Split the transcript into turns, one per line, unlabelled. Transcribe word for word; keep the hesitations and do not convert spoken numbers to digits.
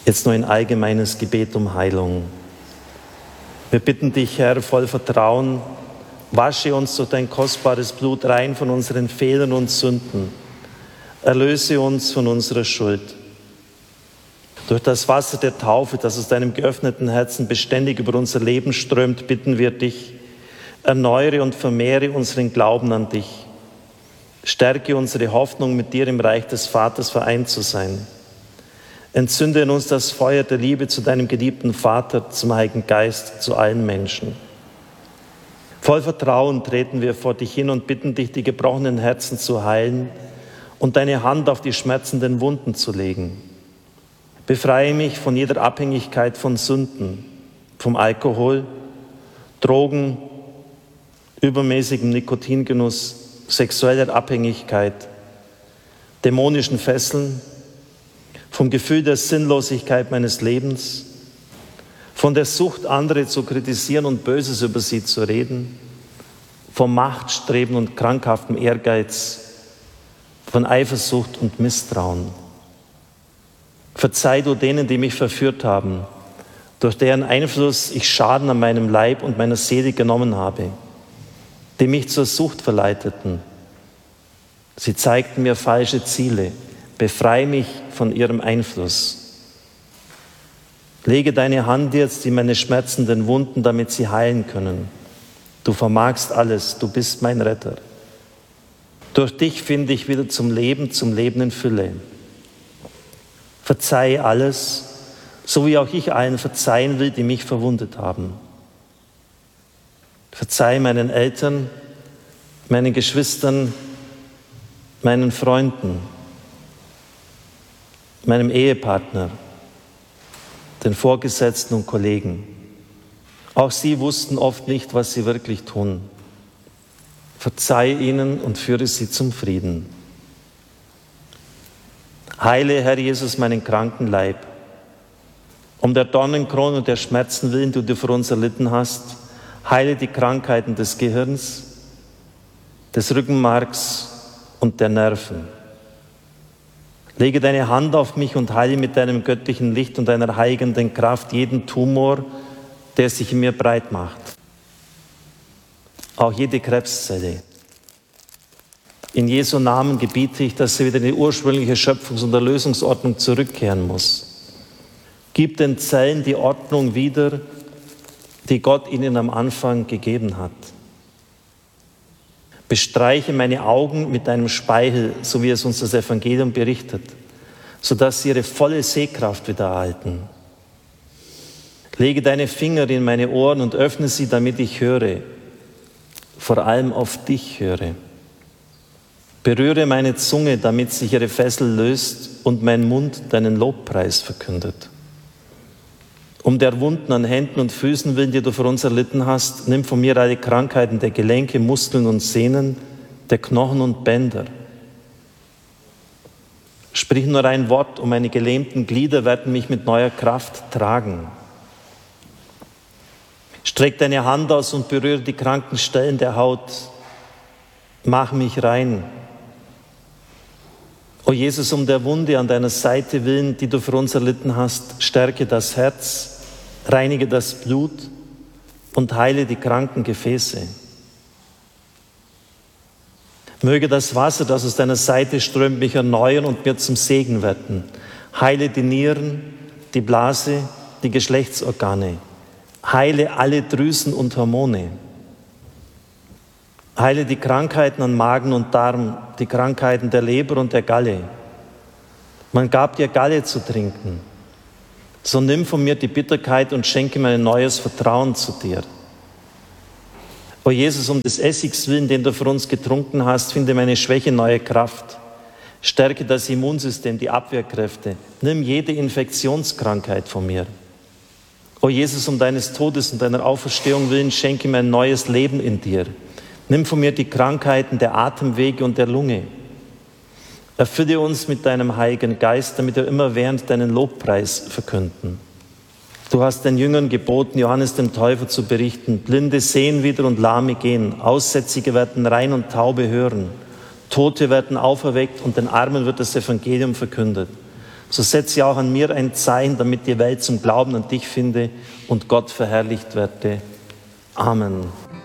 Jetzt nur ein allgemeines Gebet um Heilung. Wir bitten dich, Herr, voll Vertrauen, wasche uns durch dein kostbares Blut rein von unseren Fehlern und Sünden. Erlöse uns von unserer Schuld. Durch das Wasser der Taufe, das aus deinem geöffneten Herzen beständig über unser Leben strömt, bitten wir dich, erneuere und vermehre unseren Glauben an dich. Stärke unsere Hoffnung, mit dir im Reich des Vaters vereint zu sein. Entzünde in uns das Feuer der Liebe zu deinem geliebten Vater, zum Heiligen Geist, zu allen Menschen. Voll Vertrauen treten wir vor dich hin und bitten dich, die gebrochenen Herzen zu heilen und deine Hand auf die schmerzenden Wunden zu legen. Befreie mich von jeder Abhängigkeit von Sünden, vom Alkohol, Drogen, übermäßigem Nikotingenuss, sexueller Abhängigkeit, dämonischen Fesseln, vom Gefühl der Sinnlosigkeit meines Lebens, von der Sucht, andere zu kritisieren und Böses über sie zu reden, vom Machtstreben und krankhaftem Ehrgeiz, von Eifersucht und Misstrauen. Verzeih du denen, die mich verführt haben, durch deren Einfluss ich Schaden an meinem Leib und meiner Seele genommen habe, die mich zur Sucht verleiteten. Sie zeigten mir falsche Ziele. Befreie mich von ihrem Einfluss. Lege deine Hand jetzt in meine schmerzenden Wunden, damit sie heilen können. Du vermagst alles, du bist mein Retter. Durch dich finde ich wieder zum Leben, zum Leben in Fülle. Verzeihe alles, so wie auch ich allen verzeihen will, die mich verwundet haben. Verzeihe meinen Eltern, meinen Geschwistern, meinen Freunden, meinem Ehepartner, den Vorgesetzten und Kollegen. Auch sie wussten oft nicht, was sie wirklich tun. Verzeihe ihnen und führe sie zum Frieden. Heile, Herr Jesus, meinen kranken Leib. Um der Dornenkrone und der Schmerzen willen, die du für uns erlitten hast, heile die Krankheiten des Gehirns, des Rückenmarks und der Nerven. Lege deine Hand auf mich und heile mit deinem göttlichen Licht und deiner heilenden Kraft jeden Tumor, der sich in mir breit macht. Auch jede Krebszelle. In Jesu Namen gebiete ich, dass sie wieder in die ursprüngliche Schöpfungs- und Erlösungsordnung zurückkehren muss. Gib den Zellen die Ordnung wieder, die Gott ihnen am Anfang gegeben hat. Bestreiche meine Augen mit deinem Speichel, so wie es uns das Evangelium berichtet, sodass sie ihre volle Sehkraft wieder erhalten. Lege deine Finger in meine Ohren und öffne sie, damit ich höre, vor allem auf dich höre. Berühre meine Zunge, damit sich ihre Fessel löst und mein Mund deinen Lobpreis verkündet. Um der Wunden an Händen und Füßen willen, die du für uns erlitten hast, nimm von mir alle Krankheiten der Gelenke, Muskeln und Sehnen, der Knochen und Bänder. Sprich nur ein Wort, und meine gelähmten Glieder werden mich mit neuer Kraft tragen. Streck deine Hand aus und berühre die kranken Stellen der Haut. Mach mich rein. O Jesus, um der Wunde an deiner Seite willen, die du für uns erlitten hast, stärke das Herz, reinige das Blut und heile die kranken Gefäße. Möge das Wasser, das aus deiner Seite strömt, mich erneuern und mir zum Segen werden. Heile die Nieren, die Blase, die Geschlechtsorgane. Heile alle Drüsen und Hormone. Heile die Krankheiten an Magen und Darm, die Krankheiten der Leber und der Galle. Man gab dir Galle zu trinken. So nimm von mir die Bitterkeit und schenke mir ein neues Vertrauen zu dir. O Jesus, um des Essigs willen, den du für uns getrunken hast, finde meine Schwäche neue Kraft. Stärke das Immunsystem, die Abwehrkräfte. Nimm jede Infektionskrankheit von mir. O Jesus, um deines Todes und deiner Auferstehung willen, schenke mir ein neues Leben in dir. Nimm von mir die Krankheiten der Atemwege und der Lunge. Erfülle uns mit deinem Heiligen Geist, damit wir immerwährend deinen Lobpreis verkünden. Du hast den Jüngern geboten, Johannes dem Täufer zu berichten: Blinde sehen wieder und Lahme gehen, Aussätzige werden rein und Taube hören, Tote werden auferweckt und den Armen wird das Evangelium verkündet. So setze auch an mir ein Zeichen, damit die Welt zum Glauben an dich finde und Gott verherrlicht werde. Amen.